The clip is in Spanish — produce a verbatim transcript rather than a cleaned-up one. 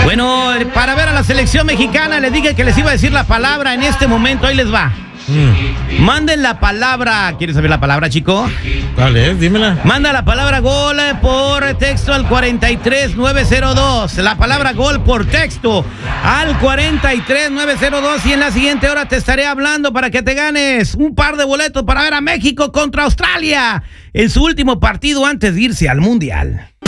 Bueno, para ver a la selección mexicana, les dije que les iba a decir la palabra en este momento. Ahí les va. Mm. Manden la palabra. ¿Quieres saber la palabra, chico? Vale, dímela. Manda la palabra gol por texto al cuarenta y tres nueve cero dos. La palabra gol por texto al cuarenta y tres nueve cero dos. Y en la siguiente hora te estaré hablando para que te ganes un par de boletos para ver a México contra Australia en su último partido antes de irse al Mundial.